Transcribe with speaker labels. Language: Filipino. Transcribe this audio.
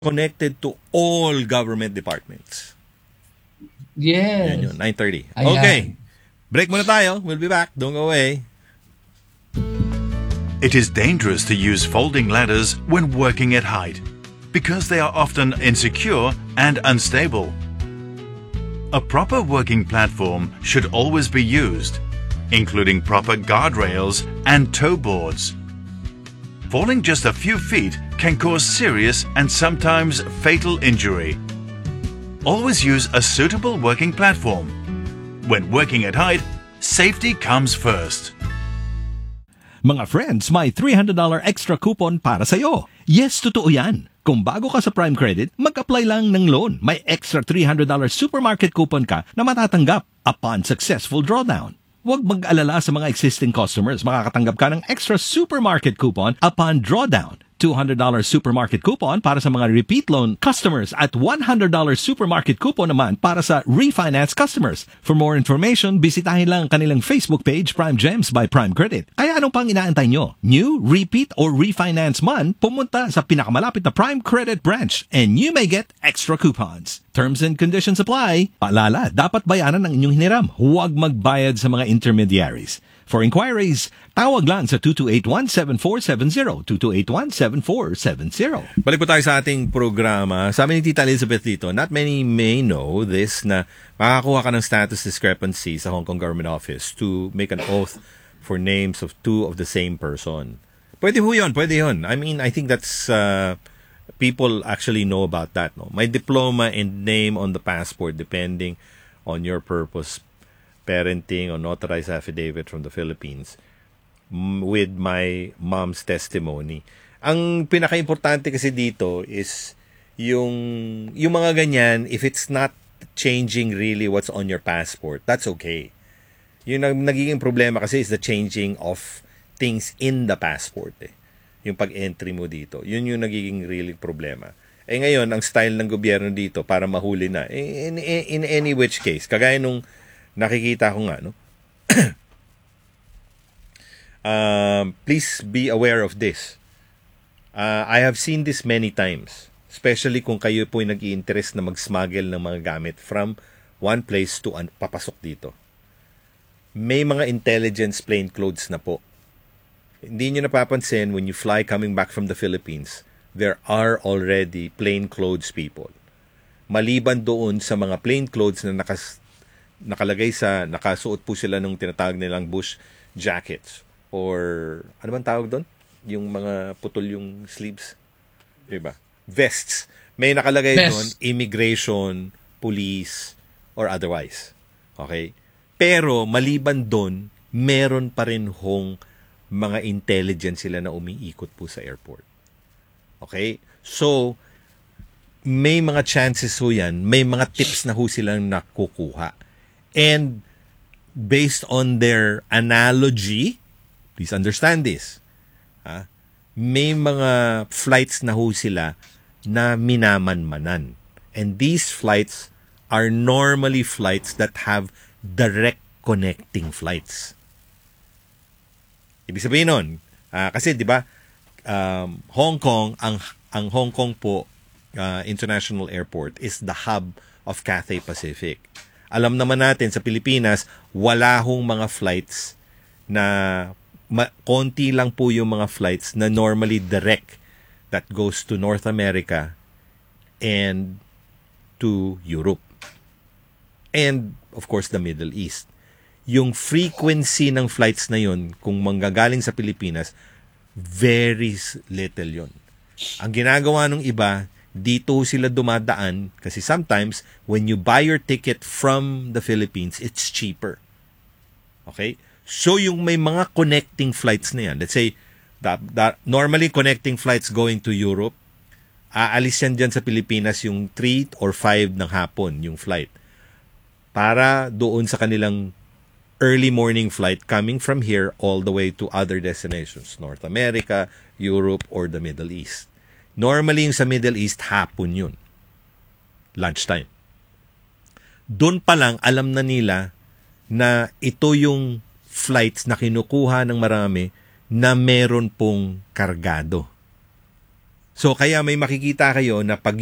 Speaker 1: connected to all government departments.
Speaker 2: Yes.
Speaker 1: Yan yun, 9:30.
Speaker 2: Ayan.
Speaker 1: Okay. Break muna tayo. We'll be back. Don't go away.
Speaker 3: It is dangerous to use folding ladders when working at height because they are often insecure and unstable. A proper working platform should always be used, including proper guardrails and toe boards. Falling just a few feet can cause serious and sometimes fatal injury. Always use a suitable working platform. When working at height, safety comes first.
Speaker 4: Mga friends, may $300 extra coupon para sa'yo. Yes, totoo yan. Kung bago ka sa Prime Credit, mag-apply lang ng loan. May extra $300 supermarket coupon ka na matatanggap upon successful drawdown. Huwag mag-alala sa mga existing customers. Makakatanggap ka ng extra supermarket coupon upon drawdown. $200 supermarket coupon para sa mga repeat loan customers at $100 supermarket coupon naman para sa refinance customers. For more information, bisitahin lang kanilang Facebook page Prime Gems by Prime Credit. Kaya anong pang inaantay nyo? New, repeat, or refinance man, pumunta sa pinakamalapit na Prime Credit branch and you may get extra coupons. Terms and conditions apply. Paalala, dapat bayaran ng inyong hiniram. Huwag magbayad sa mga intermediaries. For inquiries, tawag lang sa 228-17470, 228-17470.
Speaker 1: Balik po tayo sa ating programa. Sabi ni Tita Elizabeth dito, not many may know this na makakakuha ka ng status discrepancy sa Hong Kong Government Office to make an oath for names of two of the same person. Pwede ho yun, pwede yun. I mean, I think that's, people actually know about that. No? My diploma and name on the passport depending on your purpose, parenting or notarized affidavit from the Philippines with my mom's testimony. Ang pinaka-importante kasi dito is yung mga ganyan, if it's not changing really what's on your passport, that's okay. Yung nagiging problema kasi is the changing of things in the passport. Yung pag-entry mo dito. Yun yung nagiging really problema. Ngayon, ang style ng gobyerno dito para mahuli na. In any which case, kagaya nung nakikita ko nga, no? Please be aware of this. I have seen this many times, especially kung kayo po yung nag-i-interest na mag-smuggle ng mga gamit from one place to papasok dito. May mga intelligence plainclothes na po. Hindi nyo napapansin when you fly coming back from the Philippines, there are already plainclothes people. Maliban doon sa mga plainclothes na nakalagay sa, nakasuot po sila nung tinatawag nilang bush jackets or ano bang tawag doon? Yung mga putol yung sleeves. Diba? Vests. May nakalagay doon, immigration, police, or otherwise. Okay? Pero maliban doon, meron pa rin hong mga intelligence sila na umiikot po sa airport. Okay? So, may mga chances ho yan, may mga tips na ho silang nakukuha. And based on their analogy, please understand this, may mga flights na ho sila na minamanmanan. And these flights are normally flights that have direct connecting flights. Ibig sabihin nun, kasi di ba, Hong Kong, ang Hong Kong po International Airport is the hub of Cathay Pacific. Alam naman natin sa Pilipinas, wala hong mga flights na konti lang po yung mga flights na normally direct that goes to North America and to Europe. And, of course, the Middle East. Yung frequency ng flights na yun, kung manggagaling sa Pilipinas, very little yun. Ang ginagawa ng iba, dito sila dumadaan kasi sometimes when you buy your ticket from the Philippines, it's cheaper. Okay? So yung may mga connecting flights na yan, let's say, normally connecting flights going to Europe, aalis yan dyan sa Pilipinas yung 3 or 5 ng hapon, yung flight. Para doon sa kanilang early morning flight coming from here all the way to other destinations, North America, Europe, or the Middle East. Normally, yung sa Middle East, hapon yun. Lunchtime. Doon pa lang, alam na nila na ito yung flights na kinukuha ng marami na meron pong kargado. So kaya may makikita kayo na pag